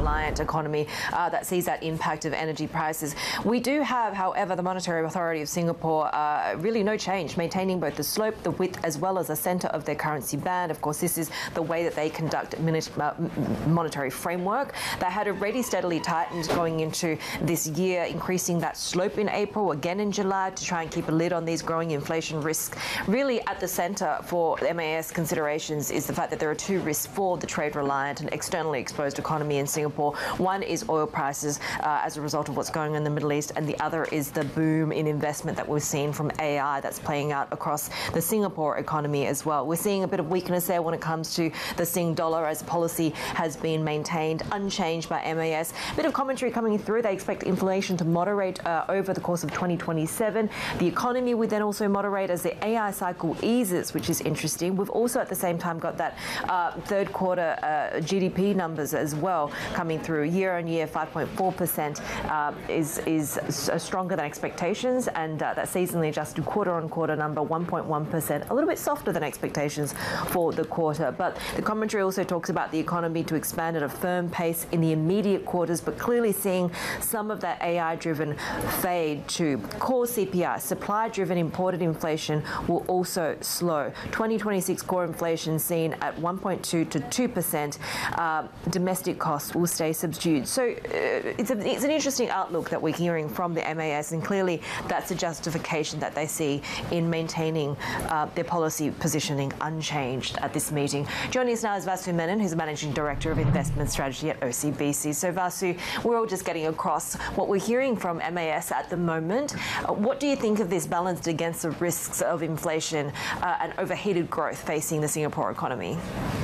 reliant economy that sees that impact of energy prices. We do have, however, the Monetary Authority of Singapore really no change, maintaining both the slope, the width, as well as the centre of their currency band. Of course, this is the way that they conduct monetary framework. They had already steadily tightened going into this year, increasing that slope in April, again in July, to try and keep a lid on these growing inflation risks. Really at the centre for MAS considerations is the fact that there are two risks for the trade-reliant and externally exposed economy in Singapore. One is oil prices as a result of what's going on in the Middle East, and the other is the boom in investment that we've seen from AI that's playing out across the Singapore economy as well. We're seeing a bit of weakness there when it comes to the Sing dollar, as policy has been maintained unchanged by MAS. A bit of commentary coming through. They expect inflation to moderate over the course of 2027. The economy would then also moderate as the AI cycle eases, which is interesting. We've also at the same time got that third quarter GDP numbers as well coming through. Year on year, 5.4% is stronger than expectations, and that seasonally adjusted quarter on quarter number, 1.1%, a little bit softer than expectations for the quarter. But the commentary also talks about the economy to expand at a firm pace in the immediate quarters, but clearly seeing some of that AI-driven fade to core CPI. Supply-driven imported inflation will also slow. 2026 core inflation seen at 1.2 to 2%. Domestic costs will stay subdued. So it's an interesting outlook that we're hearing from the MAS, and clearly that's a justification that they see in maintaining their policy positioning unchanged at this meeting. Joining us now is Vasu Menon, who's the Managing Director of Investment Strategy at OCBC. So Vasu, we're all just getting across what we're hearing from MAS at the moment. What do you think of this balanced against the risks of inflation and overheated growth facing the Singapore economy?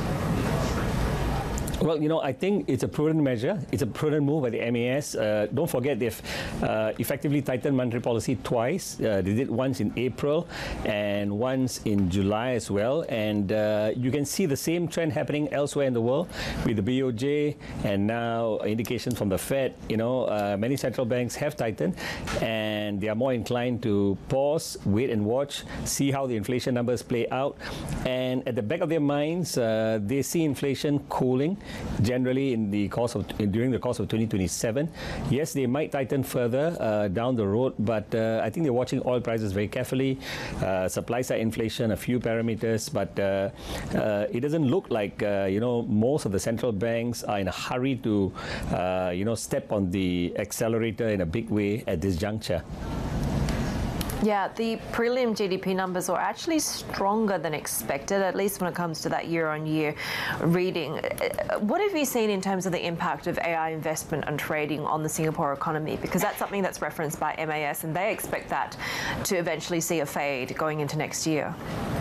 Well, you know, I think it's a prudent measure. It's a prudent move by the MAS. Don't forget they've effectively tightened monetary policy twice. They did once in April and once in July as well. And you can see the same trend happening elsewhere in the world with the BOJ and now indications from the Fed. You know, many central banks have tightened and they are more inclined to pause, wait and watch, see how the inflation numbers play out. And at the back of their minds, they see inflation cooling generally in the course of during the course of 2027. Yes, they might tighten further down the road, but I think they're watching oil prices very carefully, supply side inflation, a few parameters, but it doesn't look like you know, most of the central banks are in a hurry to you know, step on the accelerator in a big way at this juncture. Yeah, the prelim GDP numbers are actually stronger than expected, at least when it comes to that year-on-year reading. What have you seen in terms of the impact of AI investment and trading on the Singapore economy? Because that's something that's referenced by MAS, and they expect that to eventually see a fade going into next year.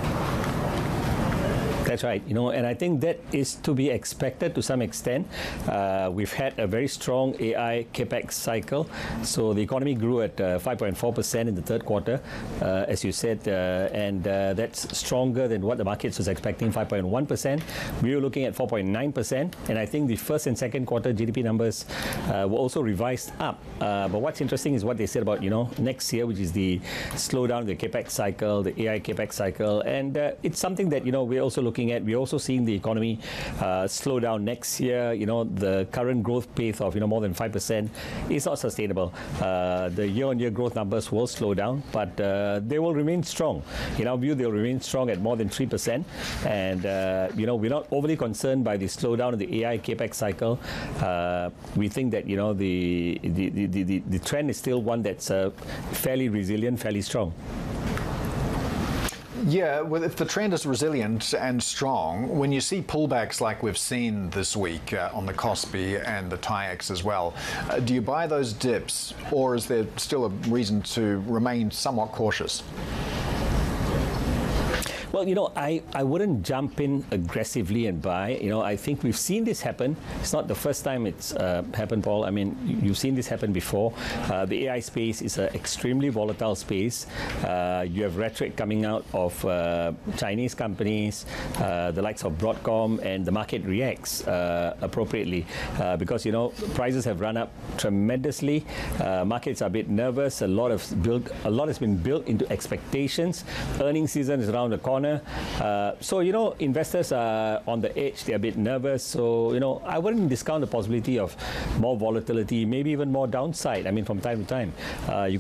That's right, you know, and I think that is to be expected to some extent. We've had a very strong AI capex cycle, so the economy grew at 5.4% in the third quarter, as you said, and that's stronger than what the markets was expecting, 5.1%. We were looking at 4.9%, and I think the first and second quarter GDP numbers were also revised up. But what's interesting is what they said about, you know, next year, which is the slowdown of the capex cycle, the AI capex cycle, and it's something that, you know, we're also looking at. We're also seeing the economy slow down next year. You know, the current growth pace of, you know, more than 5% is not sustainable. The year-on-year growth numbers will slow down, but they will remain strong. In our view, they'll remain strong at more than 3%. And, you know, we're not overly concerned by the slowdown of the AI capex cycle. We think that, you know, the trend is still one that's fairly resilient, fairly strong. Yeah, well, if the trend is resilient and strong, when you see pullbacks like we've seen this week on the Kospi and the TAIEX as well, do you buy those dips, or is there still a reason to remain somewhat cautious? Well, you know, I wouldn't jump in aggressively and buy. You know, I think we've seen this happen. It's not the first time it's happened, Paul. I mean, you've seen this happen before. The AI space is an extremely volatile space. You have rhetoric coming out of Chinese companies, the likes of Broadcom, and the market reacts appropriately because, you know, prices have run up tremendously. Markets are a bit nervous. A lot has been built into expectations. Earnings season is around the corner. corner. So, investors are on the edge. They're a bit nervous. So, I wouldn't discount the possibility of more volatility, maybe even more downside. I mean, from time to time. You